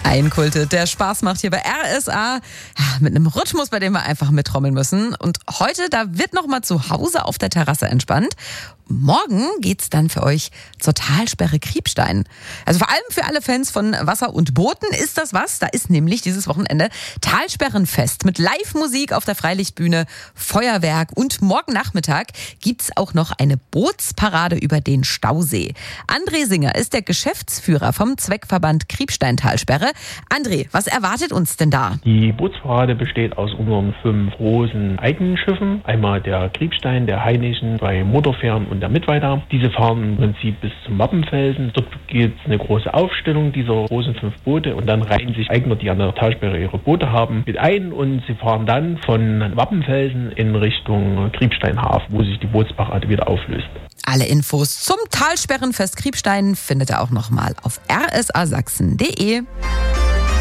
Einkultet, der Spaß macht hier bei RSA mit einem Rhythmus, bei dem wir einfach mittrommeln müssen. Und heute, da wird nochmal zu Hause auf der Terrasse entspannt. Morgen geht's dann für euch zur Talsperre Kriebstein. Also vor allem für alle Fans von Wasser und Booten ist das was. Da ist nämlich dieses Wochenende Talsperrenfest mit Live-Musik auf der Freilichtbühne, Feuerwerk und morgen Nachmittag gibt's auch noch eine Bootsparade über den Stausee. André Singer ist der Geschäftsführer vom Zweckverband Kriebstein-Talsperre. André, was erwartet uns denn da? Die Bootsparade besteht aus unseren 5 großen eigenen Schiffen. Einmal der Kriebstein, der Hainischen, 2 Motorfähren und der Mittweiter. Diese fahren im Prinzip bis zum Wappenfelsen. Dort gibt es eine große Aufstellung dieser großen 5 Boote und dann reihen sich Eigner, die an der Talsperre ihre Boote haben, mit ein und sie fahren dann von Wappenfelsen in Richtung Kriebsteinhafen, wo sich die Bootsparade wieder auflöst. Alle Infos zum Talsperrenfest Kriebstein findet ihr auch nochmal auf rsasachsen.de.